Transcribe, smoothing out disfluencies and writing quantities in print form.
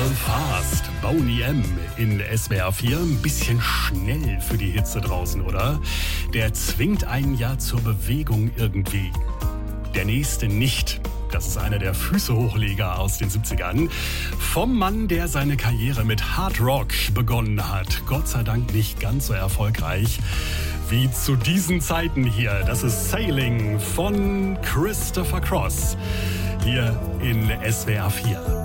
Fast, Boney M. in SWR 4. Ein bisschen schnell für die Hitze draußen, oder? Der zwingt einen ja zur Bewegung irgendwie. Der nächste nicht. Das ist einer der Füße-Hochleger aus den 70ern. Vom Mann, der seine Karriere mit Hard Rock begonnen hat. Gott sei Dank nicht ganz so erfolgreich wie zu diesen Zeiten hier. Das ist Sailing von Christopher Cross. Hier in SWR 4.